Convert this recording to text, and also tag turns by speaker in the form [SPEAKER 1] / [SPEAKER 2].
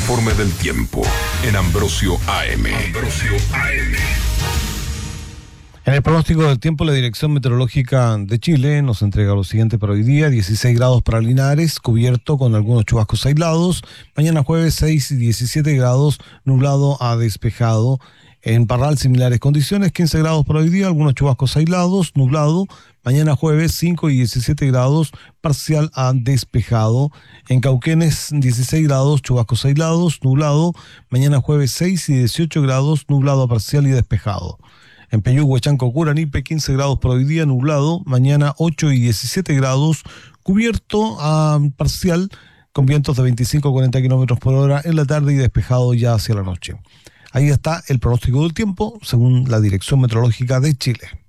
[SPEAKER 1] informe del tiempo en Ambrosio AM.
[SPEAKER 2] En el pronóstico del tiempo, la Dirección Meteorológica de Chile nos entrega lo siguiente para hoy día: 16 grados para Linares, cubierto con algunos chubascos aislados. Mañana jueves 6 y 17 grados, nublado a despejado. En Parral, similares condiciones, 15 grados para hoy día, algunos chubascos aislados, nublado. Mañana jueves 5 y 17 grados, parcial a despejado. En Cauquenes 16 grados, chubascos aislados, nublado. Mañana jueves 6 y 18 grados, nublado a parcial y despejado. En Peyú, Huachanco, Curanipe, 15 grados por hoy día, nublado. Mañana 8 y 17 grados, cubierto a parcial, con vientos de 25 a 40 kilómetros por hora en la tarde y despejado ya hacia la noche. Ahí está el pronóstico del tiempo, según la Dirección Meteorológica de Chile.